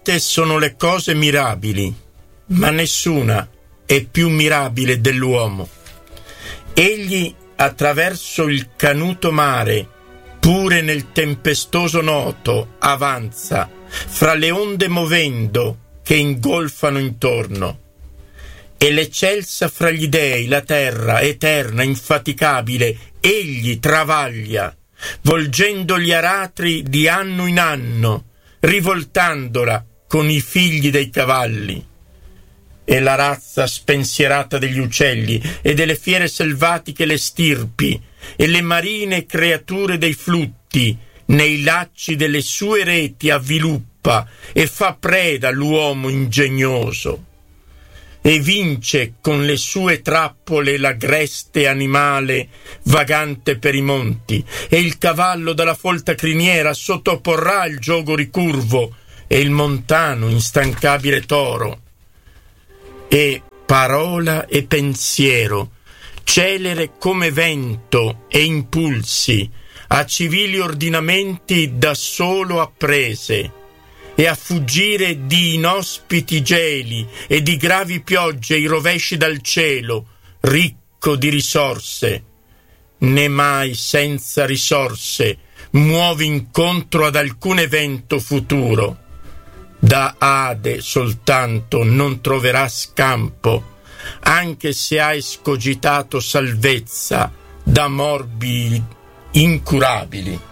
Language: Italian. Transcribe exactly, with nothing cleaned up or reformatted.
Molte sono le cose mirabili, ma nessuna è più mirabile dell'uomo. Egli, attraverso il canuto mare, pure nel tempestoso noto, avanza, fra le onde movendo che ingolfano intorno. E l'eccelsa fra gli dei, la terra, eterna, infaticabile, egli travaglia, volgendo gli aratri di anno in anno, rivoltandola con i figli dei cavalli. E la razza spensierata degli uccelli e delle fiere selvatiche le stirpi e le marine creature dei flutti nei lacci delle sue reti avviluppa e fa preda l'uomo ingegnoso e vince con le sue trappole l'agreste animale vagante per i monti, e il cavallo dalla folta criniera sottoporrà il giogo ricurvo e il montano instancabile toro. E parola e pensiero, celere come vento e impulsi, a civili ordinamenti da solo apprese, e a fuggire di inospiti geli e di gravi piogge i rovesci dal cielo, ricco di risorse, né mai senza risorse muovi incontro ad alcun evento futuro. Da Ade soltanto non troverà scampo, anche se hai scogitato salvezza da morbi incurabili.